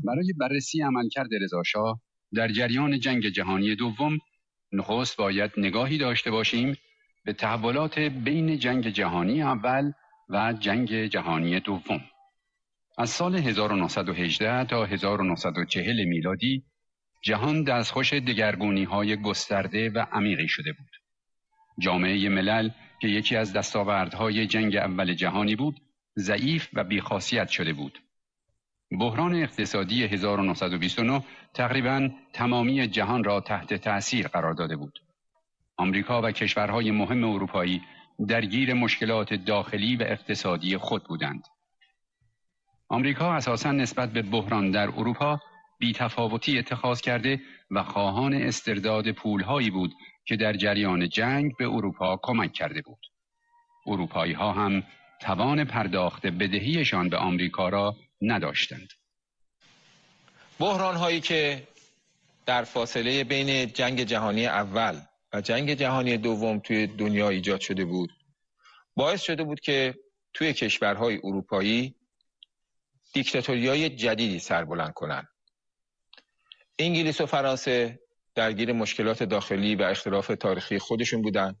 برای بررسی عملکرد رضاشاه در جریان جنگ جهانی دوم، نخست باید نگاهی داشته باشیم به تحولات بین جنگ جهانی اول و جنگ جهانی دوم. از سال 1918 تا 1940 میلادی جهان دستخوش دگرگونی‌های گسترده و عمیقی شده بود. جامعه ملل که یکی از دستاوردهای جنگ اول جهانی بود، ضعیف و بی‌خاصیت شده بود. بحران اقتصادی 1929 تقریباً تمامی جهان را تحت تأثیر قرار داده بود. آمریکا و کشورهای مهم اروپایی درگیر مشکلات داخلی و اقتصادی خود بودند. آمریکا اساساً نسبت به بحران در اروپا بی‌تفاوتی اتخاذ کرده و خواهان استرداد پولهایی بود که در جریان جنگ به اروپا کمک کرده بود. اروپایی‌ها هم توان پرداخت بدهیشان به آمریکا را نداشتند. بحران‌هایی که در فاصله بین جنگ جهانی اول و جنگ جهانی دوم توی دنیا ایجاد شده بود، باعث شده بود که توی کشورهای اروپایی دیکتاتوریای جدیدی سربلند کنند. انگلیس و فرانسه درگیر مشکلات داخلی و اختلاف تاریخی خودشون بودند.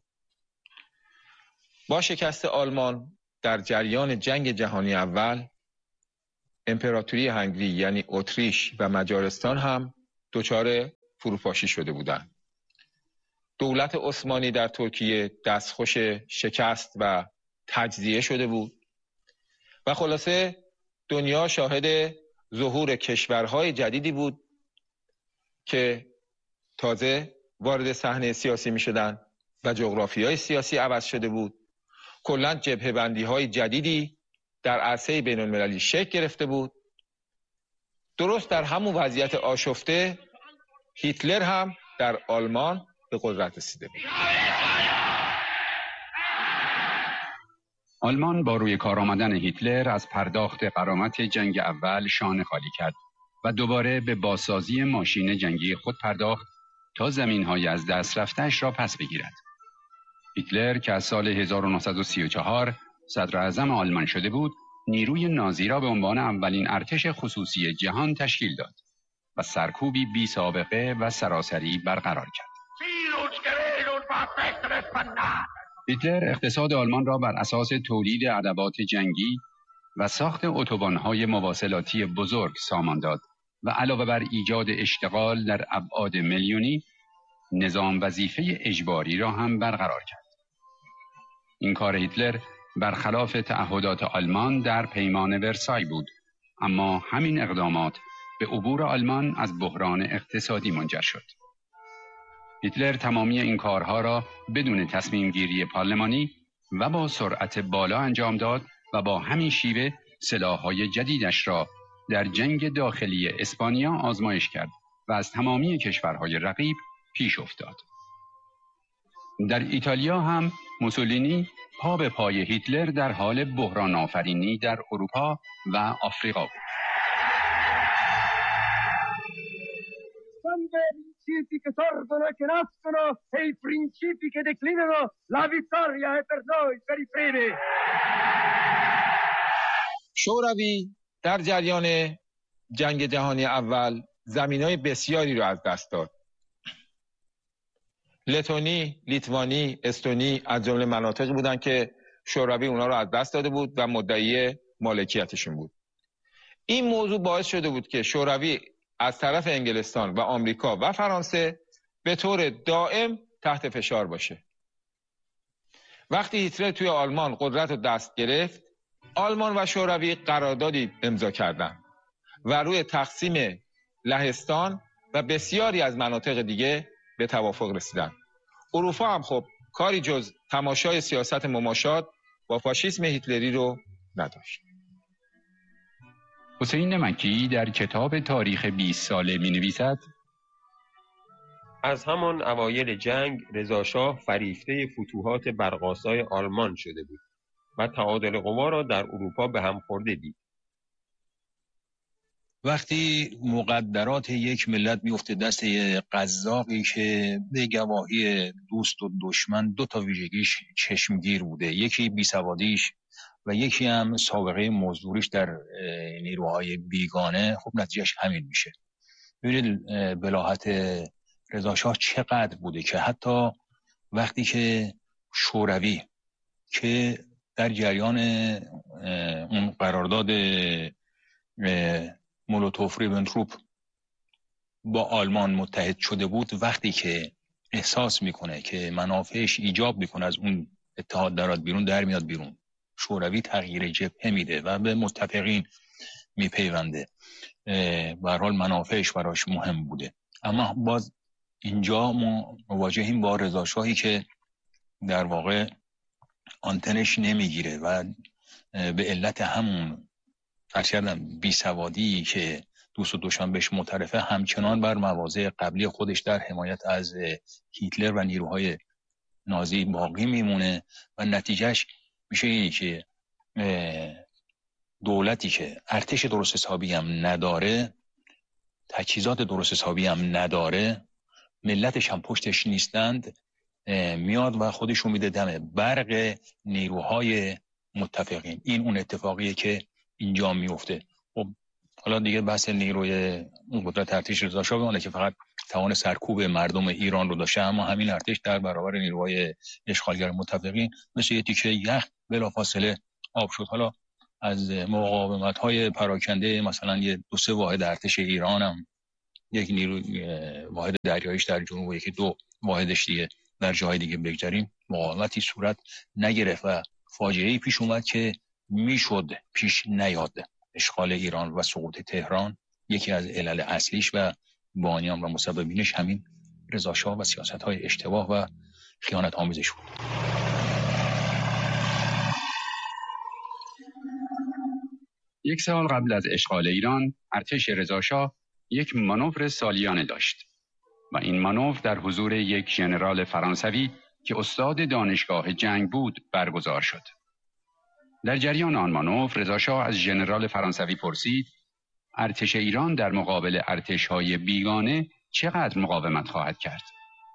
با شکست آلمان در جریان جنگ جهانی اول، امپراتوری هنگری یعنی اتریش و مجارستان هم دچار فروپاشی شده بودند. دولت عثمانی در ترکیه دستخوش شکست و تجزیه شده بود و خلاصه دنیا شاهد ظهور کشورهای جدیدی بود که تازه وارد صحنه سیاسی می شدن و جغرافیای سیاسی عوض شده بود. کلاً جبهه‌بندی‌های جدیدی در عرصه بین‌المللی شکل گرفته بود. درست در همون وضعیت آشفته هیتلر هم در آلمان به قدرت رسیده بود. آلمان با روی کار آمدن هیتلر از پرداخت غرامت جنگ اول شانه خالی کرد و دوباره به بازسازی ماشین جنگی خود پرداخت تا زمین‌های از دست رفته‌اش را پس بگیرد. هیتلر که از سال 1934 صدر اعظم آلمان شده بود، نیروی نازی را به عنوان اولین ارتش خصوصی جهان تشکیل داد و سرکوبی بی سابقه و سراسری برقرار کرد. هیتلر اقتصاد آلمان را بر اساس تولید ادوات جنگی و ساخت اتوبان‌های مواصلاتی بزرگ سامان داد و علاوه بر ایجاد اشتغال در ابعاد میلیونی، نظام وظیفه اجباری را هم برقرار کرد. این کار هیتلر برخلاف تعهدات آلمان در پیمان ورسای بود، اما همین اقدامات به عبور آلمان از بحران اقتصادی منجر شد. هیتلر تمامی این کارها را بدون تصمیم گیری پارلمانی و با سرعت بالا انجام داد و با همین شیوه سلاح‌های جدیدش را در جنگ داخلی اسپانیا آزمایش کرد و از تمامی کشورهای رقیب پیش افتاد. در ایتالیا هم موسولینی پا به پای هیتلر در حال بحران آفرینی در اروپا و آفریقا بود. principi che sorgono e che nascono e i principi che declinano, la vittoria è per noi, per i primi. شوروی در جریان جنگ جهانی اول زمینای بسیاری را از دست داد. لتونی، لیتوانی، استونی از جمله مناطقی بودند که شوروی اونا را از دست داده بود و مدعی مالکیتشون بود. این موضوع باعث شده بود که شوروی از طرف انگلستان و آمریکا و فرانسه به طور دائم تحت فشار باشه. وقتی هیتلر توی آلمان قدرت رو دست گرفت، آلمان و شوروی قراردادی امضا کردند و روی تقسیم لهستان و بسیاری از مناطق دیگه به توافق رسیدند. اروپا هم خب کاری جز تماشای سیاست مماشات با فاشیسم هیتلری رو نداشت. حسین مکی در کتاب تاریخ 20 ساله می نویسد: از همان اوایل جنگ رضاشاه فریفته فتوحات برق‌آسای آلمان شده بود و تعادل قوا را در اروپا به هم خورده دید. وقتی مقدرات یک ملت میفته دست قزاقی که به گواهی دوست و دشمن دو تا ویژگیش چشمگیر بوده، یکی بیسوادیش و یکی هم سابقه مزدوریش در نیروهای بیگانه، خب نتیجهش همین میشه. ببینید بلاهت رضا شاه چقدر بوده که حتی وقتی که شوروی که در جریان اون قرارداد مولوتوف ریبنتروپ با آلمان متحد شده بود، وقتی که احساس میکنه که منافعش ایجاب میکنه از اون اتحاد در میاد بیرون، شوروی تغییر جبهه میده و به متفقین میپیونده. به هر حال منافعش براش مهم بوده. اما باز اینجا ما مواجهیم با رضا شاهی که در واقع آنتنش نمیگیره و به علت همون بیسوادی که دوست و دشمن بهش معترفه همچنان بر مواضع قبلی خودش در حمایت از هیتلر و نیروهای نازی باقی میمونه و نتیجهش میشه اینی که دولتی که ارتش درست حسابی هم نداره، تجهیزات درست حسابی هم نداره، ملتش هم پشتش نیستند، میاد و خودشو میده دم برق نیروهای متفقین. این اون اتفاقیه که اینجا میفته. خب حالا دیگه بحث نیروی اون قدرت ارتش رضا شاه بمونه که فقط توان سرکوب مردم ایران رو داشته، اما همین ارتش در برابر نیروهای اشغالگر متفقین مثل یه تیکه یخ بلافاصله آب شد. حالا از مقاومت‌های پراکنده مثلا یه 2-3 واحد ارتش ایران هم، یک نیروی واحد دریاییش در جنوب و یکی 2 واحدش دیگه در جای دیگه بگذاریم، مقاومتی صورت نگرفت و فاجعه‌ای پیش اومد که میشد پیش نیاد. اشغال ایران و سقوط تهران یکی از علل اصلیش و بانیان و مسببینش همین رضا شاه و سیاست‌های اشتباه و خیانت آمیزش بود. یک سال قبل از اشغال ایران، ارتش رضا شاه یک مانور سالیانه داشت و این مانور در حضور یک ژنرال فرانسوی که استاد دانشگاه جنگ بود برگزار شد. در جریان آن مانور رضا شاه از ژنرال فرانسوی پرسید ارتش ایران در مقابل ارتش‌های بیگانه چقدر مقاومت خواهد کرد؟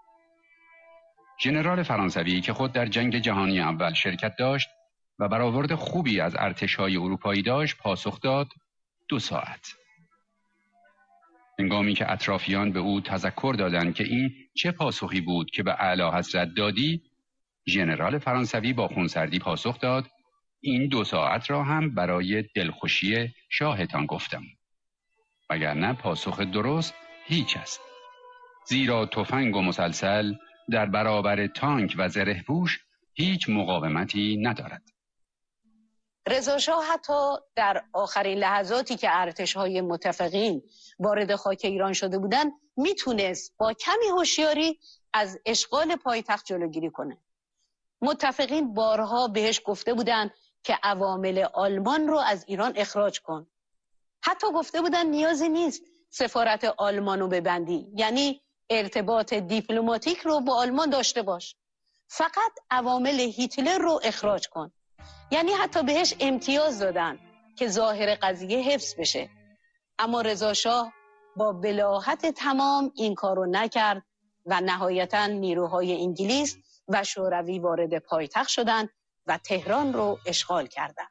ژنرال فرانسوی که خود در جنگ جهانی اول شرکت داشت و برآورد خوبی از ارتش‌های اروپایی داشت پاسخ داد 2 ساعت. هنگامی که اطرافیان به او تذکر دادند که این چه پاسخی بود که به اعلی حضرت دادی، ژنرال فرانسوی با خونسردی پاسخ داد این 2 ساعت را هم برای دلخوشی شاهتان گفتم، وگرنه پاسخ درست هیچ است، زیرا تفنگ و مسلسل در برابر تانک و زره‌پوش هیچ مقاومتی ندارد. رضا شاه حتی در آخرین لحظاتی که ارتش‌های متفقین وارد خاک ایران شده بودند میتونست با کمی هوشیاری از اشغال پایتخت جلوگیری کنه. متفقین بارها بهش گفته بودند که عوامل آلمان رو از ایران اخراج کن. حتی گفته بودن نیازی نیست سفارت آلمان رو ببندی، یعنی ارتباط دیپلماتیک رو با آلمان داشته باش، فقط عوامل هیتلر رو اخراج کن. یعنی حتی بهش امتیاز دادن که ظاهر قضیه حفظ بشه. اما رضا شاه با بلاهت تمام این کارو نکرد و نهایتاً نیروهای انگلیس و شوروی وارد پایتخت شدند و تهران رو اشغال کردند.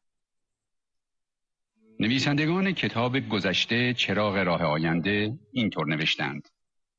نویسندگان کتاب گذشته چراغ راه آینده اینطور نوشتند: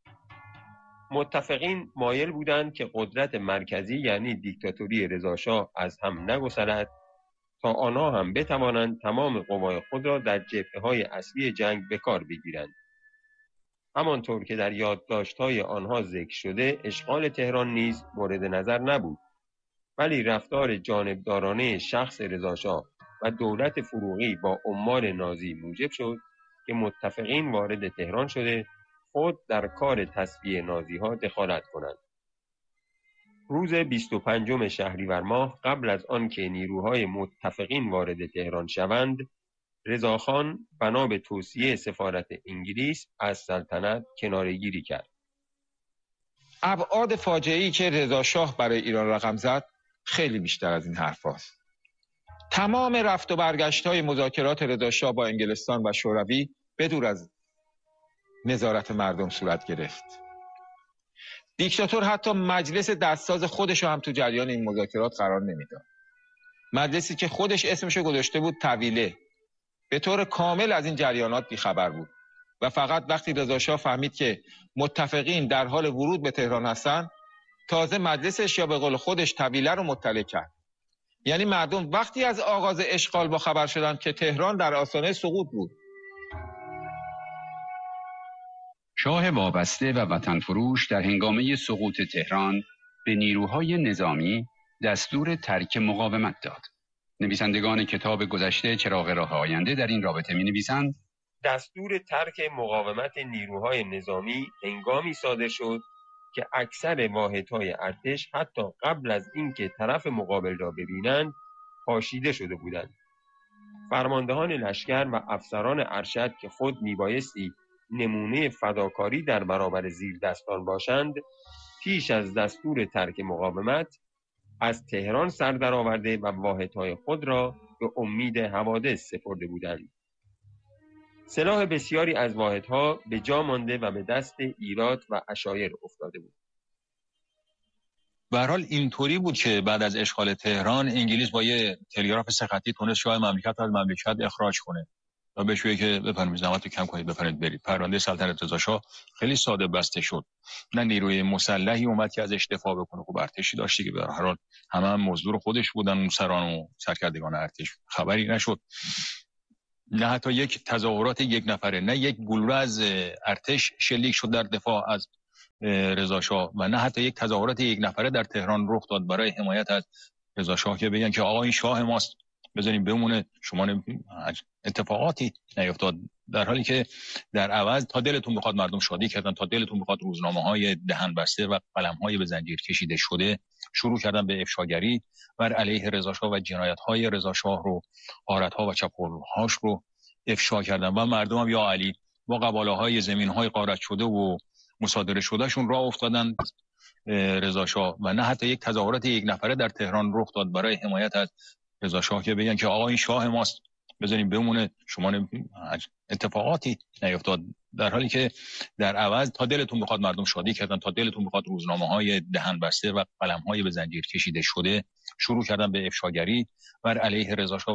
متفقین مایل بودند که قدرت مرکزی یعنی دیکتاتوری رضا شاه از هم نگسلد تا آنها هم بتوانند تمام قوای خود را در جبهه‌های اصلی جنگ به کار بگیرند. همانطور که در یادداشت‌های آنها ذکر شده، اشغال تهران نیز مورد نظر نبود، ولی رفتار جانبدارانه شخص رضا شاه و دولت فروغی با عمال نازی موجب شد که متفقین وارد تهران شده خود در کار تصفیه نازی‌ها دخالت کنند. روز 25 شهریور ماه قبل از آنکه نیروهای متفقین وارد تهران شوند، رضاخان بنا به توصیه سفارت انگلیس از سلطنت کناره‌گیری کرد. ابعاد فاجعه‌ای که رضا شاه برای ایران رقم زد خیلی بیشتر از این حرف هاست. تمام رفت و برگشت‌های مذاکرات رضا شاه با انگلستان و شوروی بدور از نظارت مردم صورت گرفت. دیکتاتور حتی مجلس دستساز خودش رو هم تو جریان این مذاکرات قرار نمیداد. مجلسی که خودش اسمشو گذاشته بود طویله، به طور کامل از این جریانات بیخبر بود و فقط وقتی رضا شاه فهمید که متفقین در حال ورود به تهران هستن، تازه مجلسش یا به قول خودش طویله رو مطلع کرد. یعنی مردم وقتی از آغاز اشغال با خبر شدن که تهران در آستانه سقوط بود. شاه وابسته و وطن فروش در هنگامه سقوط تهران به نیروهای نظامی دستور ترک مقاومت داد. نویسندگان کتاب گذشته چراغ راه آینده در این رابطه می‌نویسند: دستور ترک مقاومت نیروهای نظامی هنگامی صادر شد که اکثر واحدهای ارتش حتی قبل از اینکه طرف مقابل را ببینند پاشیده شده بودند. فرماندهان لشکر و افسران ارشد که خود میبایستی نمونه فداکاری در برابر زیردستان باشند، پیش از دستور ترک مقاومت از تهران سر درآورده و واحدهای خود را به امید حوادث سپرده بودند. سلاح بسیاری از واحدها به جا مانده و به دست ایرات و عشایر افتاده بود. به هر حال اینطوری بود که بعد از اشغال تهران انگلیس با یه تلگراف سه تونست شاه مملکت از مملکت اخراج کنه و بهش بگه که بفرمایید زحمت کم کنید، بفرمایید برید. پرونده سلطنت رضا شاه خیلی ساده بسته شد. نه نیروی مسلحی اومد که ازش دفاع بکنه. خب ارتشی داشتی که به هر حال همه مزدور خودش بودن، اون سران و سرکردگان ارتش، خبری نشد. نه حتی یک تظاهرات یک نفره، نه یک گلوله از ارتش شلیک شد در دفاع از رضا شاه و نه حتی یک تظاهرات یک نفره در تهران رخ داد برای حمایت از رضا شاه که بگن که آقا این شاه ماست، بذاریم بمونه، شما نمی‌بینید. اتفاقاتی نیفتاد، در حالی که در عوض تا دلتون بخواد مردم شادی کردن، تا دلتون بخواد روزنامه‌های دهن بسته و قلم‌های به زنجیر کشیده شده شروع کردن به افشاگری بر علیه رضا شاه و جنایت‌های رضا شاه رو، غارت‌ها و چپ‌قل‌هاش رو افشا کردن و مردم هم یا علی با قباله‌های زمین‌های غارت شده و مصادره شدهشون راه افتادن رضا شاه و نه حتی یک تظاهرات یک نفره در تهران رخ داد برای حمایت از رضا شاه که بگن که آقا این شاه ماست، بذاریم بمونه، شما نمی‌بینید. اتفاقاتی نیفتاد، در حالی که در عوض تا دلتون بخواد مردم شادی کردن، تا دلتون بخواد روزنامه‌های دهن بسته و قلم‌های به زنجیر کشیده شده شروع کردن به افشاگری بر علیه رضا شاه